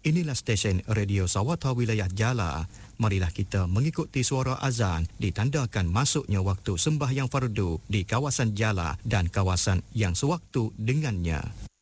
Inilah stesen Radio Sawata Wilayah Jala. Marilah kita mengikuti suara azan ditandakan masuknya waktu sembahyang fardu di kawasan Jala dan kawasan yang sewaktu dengannya.